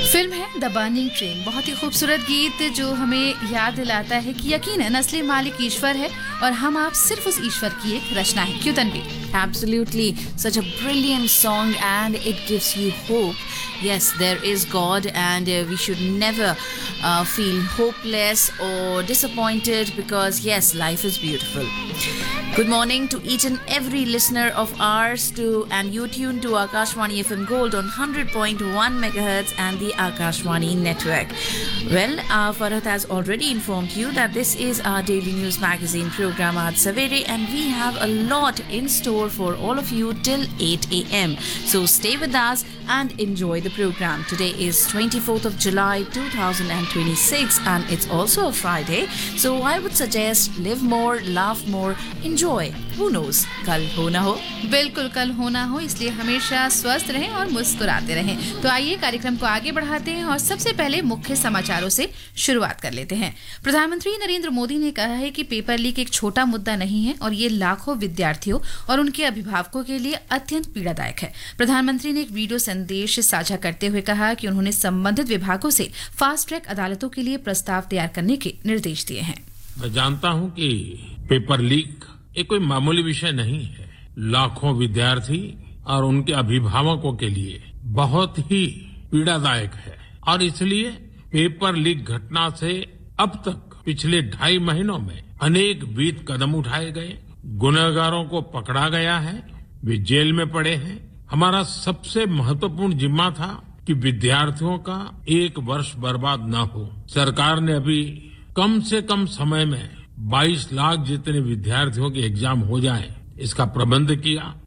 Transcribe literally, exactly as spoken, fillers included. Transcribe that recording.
Film है the burning train. बहुत ही खूबसूरत गीत जो हमें याद दिलाता है कि यकीनन असली मालिक ईश्वर है और हम आप सिर्फ उस ईश्वर की एक रचना है। क्यों Tanveer? Absolutely, such a brilliant song and it gives you hope. Yes, there is God and uh, we should never uh, feel hopeless or disappointed because yes, life is beautiful. Good morning to each and every listener of ours to and you tune to Akashvani F M Gold on one hundred point one megahertz and the Akashvani network. Well, uh, Farhat has already informed you that this is our daily news magazine program Aaj Savere and we have a lot in store for all of you till eight a.m. So stay with us and enjoy the program. Today is twenty-fourth of July twenty twenty-six and it's also a Friday. So I would suggest live more, laugh more, enjoy. Who knows? कल हो ना हो. बिल्कुल कल हो ना हो, इसलिए हमेशा स्वस्थ रहें और मुस्कुराते रहें। तो आइए कार्यक्रम को आगे बढ़ाते हैं और सबसे पहले मुख्य समाचारों से शुरुआत कर लेते हैं। प्रधानमंत्री नरेंद्र मोदी ने कहा है कि पेपर लीक एक छोटा मुद्दा नहीं है और ये लाखों विद्यार्थियों और उनके अभिभावकों के लिए अत्यंत पीड़ादायक है। प्रधानमंत्री ने एक वीडियो संदेश साझा करते हुए कहा कि उन्होंने संबंधित विभागों से फास्ट ट्रैक अदालतों के लिए प्रस्ताव तैयार करने के निर्देश दिए हैं। मैं जानता हूं कि पेपर लीक ये कोई मामूली विषय नहीं है। लाखों विद्यार्थी और उनके अभिभावकों के लिए बहुत ही पीड़ादायक है और इसलिए पेपर लीक घटना से अब तक पिछले ढाई महीनों में अनेक विध कदम उठाए गए, गुनहगारों को पकड़ा गया है, वे जेल में पड़े हैं। हमारा सबसे महत्वपूर्ण जिम्मा था कि विद्यार्थियों का एक वर्ष बर्बाद न हो। सरकार ने अभी कम से कम समय में बाईस लाख जितने विद्यार्थियों के एग्जाम हो जाए इसका प्रबंध किया।